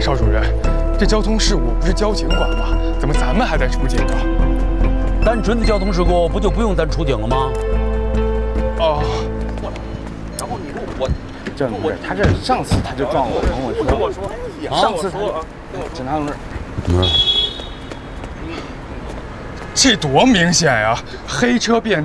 邵主任，这交通事故不是交警管吗？怎么咱们还在出警啊？ 单纯的交通事故不就不用咱出警了吗？ 哦。 然后你说我， 这不是他这上次他就撞我跟我说， 跟我说， 上次他警察同志， 这多明显呀！黑车变